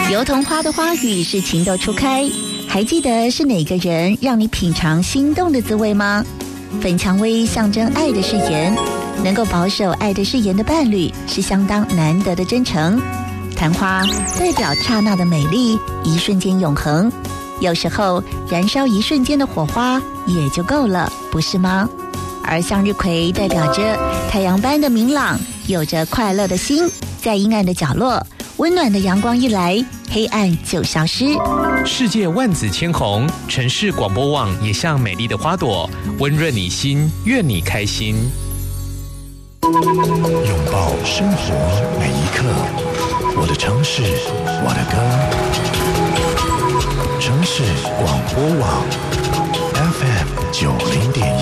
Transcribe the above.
油桐花的花语是情窦初开，还记得是哪个人让你品尝心动的滋味吗？粉蔷薇象征爱的誓言，能够保守爱的誓言的伴侣是相当难得的真诚。昙花代表刹那的美丽，一瞬间永恒。有时候燃烧一瞬间的火花也就够了，不是吗？而向日葵代表着太阳般的明朗，有着快乐的心，在阴暗的角落，温暖的阳光一来，黑暗就消失。 世界万紫千红，城市广播网也像美丽的花朵，温润你心，愿你开心。 拥抱生活每一刻，我的城市，我的歌。城市广播网 FM 90.1。